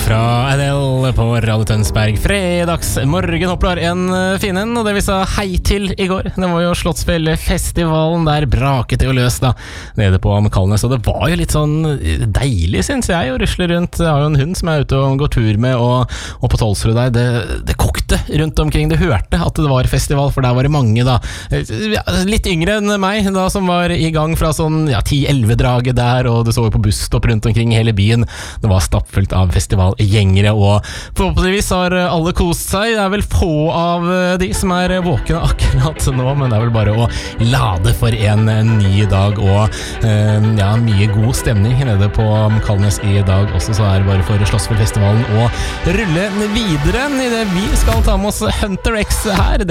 fra Adele på Radio Tønsberg fredagsmorgen. Håper en fin en, og det vi sa hei til i går, det var jo Slottsfjellfestivalen. Der braket det jo løs da, nede på Kalnes, og det var jo litt sånn deilig, synes jeg, å rusle rundt. Jeg har jo en hund som jeg er ute og går tur med, og på Tolsrud der, det kokte rundt omkring. Det hørte at det var festival, for der var det mange da, litt yngre enn meg da, som var i gang fra sånn 10-11-draget der, og det så jo på busstopp rundt omkring hele byen. Det var stappfullt av festivalgjengere, og forhåpentligvis har alle kost seg. Det er vel få av de som er våkne akkurat nå, men det er vel bare å lade for en ny dag, og mye god stemning nede på Kalnes i dag også. Så er det bare for Slottsfjellfestivalen å rulle videre i det vi skal ta med oss Hunter X her.